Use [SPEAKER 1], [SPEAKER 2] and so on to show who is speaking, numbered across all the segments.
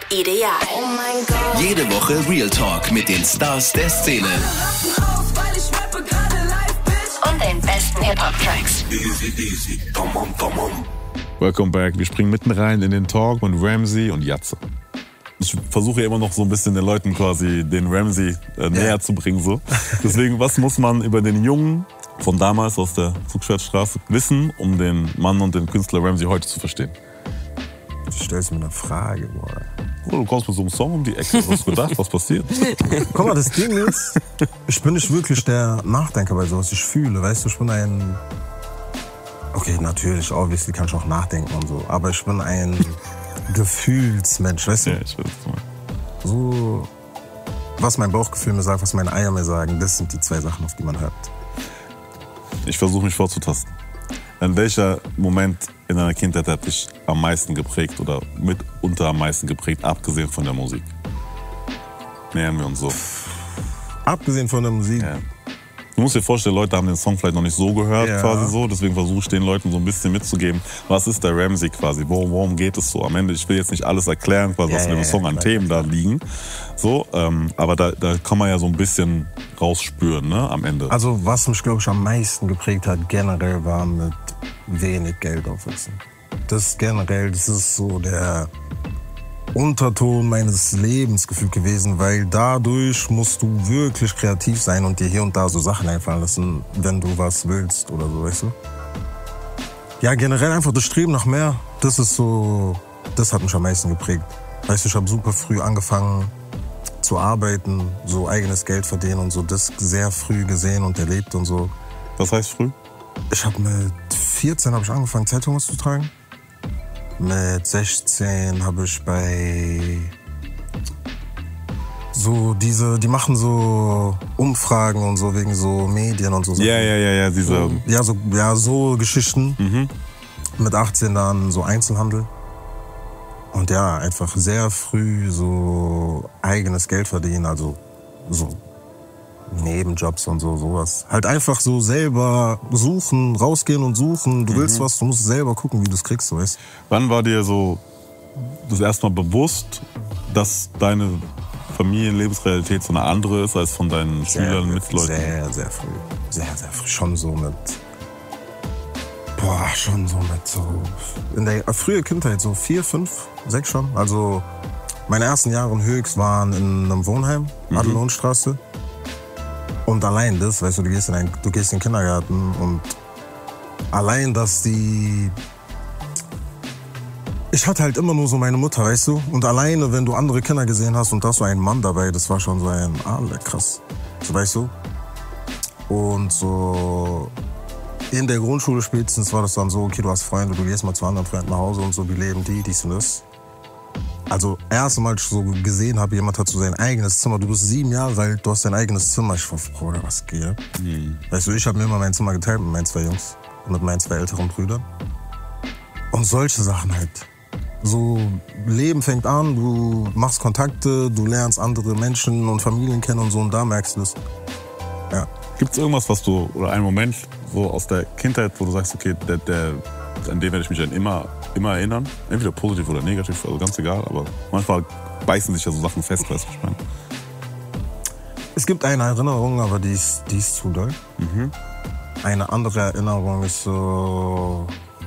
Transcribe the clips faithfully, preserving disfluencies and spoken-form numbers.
[SPEAKER 1] Ideal.
[SPEAKER 2] Oh mein Gott.
[SPEAKER 3] Jede Woche Real Talk mit den Stars der Szene.
[SPEAKER 1] Und den besten Hip-Hop-Tracks.
[SPEAKER 4] Welcome back. Wir springen mitten rein in den Talk mit Ramsey und Yatze. Ich versuche ja immer noch so ein bisschen den Leuten quasi den Ramsey äh, näher ja. zu bringen. So. Deswegen, was muss man über den Jungen von damals aus der Zugschwertstraße wissen, um den Mann und den Künstler Ramsey heute zu verstehen?
[SPEAKER 5] Du stellst mir eine Frage, boah.
[SPEAKER 4] Oh, du kommst mit so einem Song um die Ecke. Was hast du gedacht? Was passiert?
[SPEAKER 5] Guck mal, das Ding ist, ich bin nicht wirklich der Nachdenker bei sowas. Ich fühle, weißt du, ich bin ein... Okay, natürlich, obviously kann ich auch nachdenken und so. Aber ich bin ein Gefühlsmensch, weißt du?
[SPEAKER 4] Ja, ich weiß, was du meinst.
[SPEAKER 5] So, was mein Bauchgefühl mir sagt, was meine Eier mir sagen, das sind die zwei Sachen, auf die man hört.
[SPEAKER 4] Ich versuche mich vorzutasten. In welcher Moment in deiner Kindheit hat dich am meisten geprägt oder mitunter am meisten geprägt, abgesehen von der Musik? Nähern wir uns so.
[SPEAKER 5] Abgesehen von der Musik?
[SPEAKER 4] Ja. Du musst dir vorstellen, Leute haben den Song vielleicht noch nicht so gehört,
[SPEAKER 5] ja.
[SPEAKER 4] quasi so. Deswegen versuche ich den Leuten so ein bisschen mitzugeben, was ist der Ramsey quasi, worum, worum geht es so am Ende. Ich will jetzt nicht alles erklären, quasi, was
[SPEAKER 5] ja,
[SPEAKER 4] in dem
[SPEAKER 5] ja,
[SPEAKER 4] Song
[SPEAKER 5] ja,
[SPEAKER 4] an
[SPEAKER 5] klar.
[SPEAKER 4] Themen da liegen. So, ähm, aber da, da kann man ja so ein bisschen rausspüren, ne, am Ende.
[SPEAKER 5] Also was mich, glaube ich, am meisten geprägt hat, generell war mit wenig Geld aufwachsen. Das generell, das ist so der Unterton meines Lebens gefühlt gewesen, weil dadurch musst du wirklich kreativ sein und dir hier und da so Sachen einfallen lassen, wenn du was willst oder so, weißt du? Ja, generell einfach das Streben nach mehr, das ist so, das hat mich am meisten geprägt. Weißt du, ich habe super früh angefangen zu arbeiten, so eigenes Geld verdienen und so, das sehr früh gesehen und erlebt und so.
[SPEAKER 4] Was heißt früh?
[SPEAKER 5] Ich habe mit vierzehn habe ich angefangen, Zeitungen zu tragen. Mit sechzehn habe ich bei so diese, die machen so Umfragen und so wegen so Medien und so.
[SPEAKER 4] Ja, ja, ja, ja, diese.
[SPEAKER 5] Ja, so, ja, so Geschichten.
[SPEAKER 4] Mhm.
[SPEAKER 5] Mit achtzehn dann so Einzelhandel. Und ja, einfach sehr früh so eigenes Geld verdienen, also so Nebenjobs und so, sowas. Halt einfach so selber suchen, rausgehen und suchen. Du willst mhm. was, du musst selber gucken, wie du es kriegst, so weißt.
[SPEAKER 4] Wann war dir so das erste Mal bewusst, dass deine Familienlebensrealität so eine andere ist als von deinen
[SPEAKER 5] sehr,
[SPEAKER 4] Schülern, Mitleuten?
[SPEAKER 5] Sehr, sehr früh. Sehr, sehr früh. Schon so mit... Boah, schon so mit so... In der frühen Kindheit, so vier, fünf, sechs schon. Also meine ersten Jahre in Höchst waren in einem Wohnheim,
[SPEAKER 4] mhm.
[SPEAKER 5] Adellohnstraße. Und allein das, weißt du, du gehst in den, du gehst in den Kindergarten und allein, dass die... Ich hatte halt immer nur so meine Mutter, weißt du? Und alleine, wenn du andere Kinder gesehen hast und da so ein Mann dabei, das war schon so ein, ah, krass. So, weißt du? Und so in der Grundschule spätestens war das dann so, okay, du hast Freunde, du gehst mal zu anderen Freunden nach Hause und so, wie leben die, dies und das. Also, erst Mal, als ich so gesehen habe, jemand hat so sein eigenes Zimmer. Du bist sieben Jahre alt, du hast dein eigenes Zimmer. Ich war froh, oder was geht? Mhm. Weißt du, ich habe mir immer mein Zimmer geteilt mit meinen zwei Jungs. Mit meinen zwei älteren Brüdern. Und solche Sachen halt. So, Leben fängt an, du machst Kontakte, du lernst andere Menschen und Familien kennen und so. Und da merkst du es. Ja.
[SPEAKER 4] Gibt es irgendwas, was du, oder einen Moment so aus der Kindheit, wo du sagst, okay, der, der, an den werde ich mich dann immer... immer erinnern, entweder positiv oder negativ, also ganz egal, aber manchmal beißen sich ja so Sachen fest, weißt du, was ich meine?
[SPEAKER 5] Es gibt eine Erinnerung, aber die ist, die ist zu doll.
[SPEAKER 4] Mhm.
[SPEAKER 5] Eine andere Erinnerung ist so...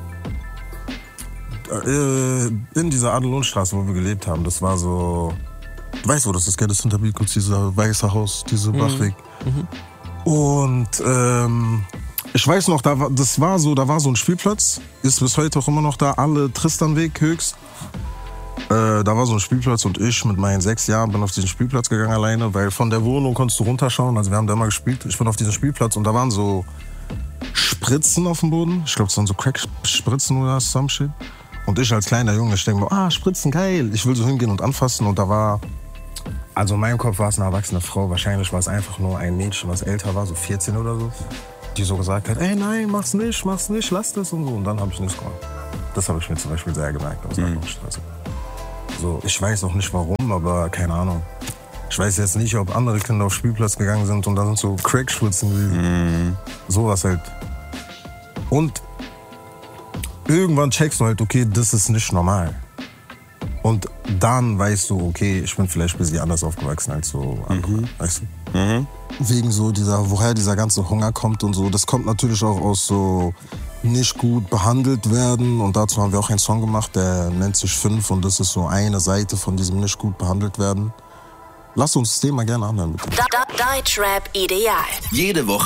[SPEAKER 5] Äh, in dieser Adellohnstraße, wo wir gelebt haben, das war so... Du weißt, wo das ist, gell? Das Hinterbilkutz, dieser weiße Haus, dieser mhm. Bachweg. Mhm. Und ähm, ich weiß noch, da war, das war so, da war so ein Spielplatz, ist bis heute auch immer noch da, alle Tristanweg Höchst. Äh, da war so ein Spielplatz und ich mit meinen sechs Jahren bin auf diesen Spielplatz gegangen alleine, weil von der Wohnung konntest du runterschauen, also wir haben da mal gespielt. Ich bin auf diesen Spielplatz und da waren so Spritzen auf dem Boden, ich glaube, es waren so Crack-Spritzen oder some shit. Und ich als kleiner Junge, ich denke mir, ah, Spritzen, geil, ich will so hingehen und anfassen und da war... Also in meinem Kopf war es eine erwachsene Frau, wahrscheinlich war es einfach nur ein Mädchen, was älter war, so vierzehn oder so. Die so gesagt hat, ey, nein, mach's nicht, mach's nicht, lass das und so. Und dann habe ich nichts gemacht. Das habe ich mir zum Beispiel sehr gemerkt aus der mhm. Straße. So, ich weiß auch nicht warum, aber keine Ahnung. Ich weiß jetzt nicht, ob andere Kinder auf den Spielplatz gegangen sind und da sind so Crackspritzen gewesen. Mhm. Sowas halt. Und irgendwann checkst du halt, okay, das ist nicht normal. Und dann weißt du, okay, ich bin vielleicht ein bisschen anders aufgewachsen als so andere, mhm. weißt du? Mhm. Wegen so dieser, woher dieser ganze Hunger kommt und so. Das kommt natürlich auch aus so nicht gut behandelt werden. Und dazu haben wir auch einen Song gemacht, der nennt sich Fünf. Und das ist so eine Seite von diesem nicht gut behandelt werden. Lass uns das Thema gerne anhören, bitte.
[SPEAKER 1] Deutschrap ideal.
[SPEAKER 3] Jede Woche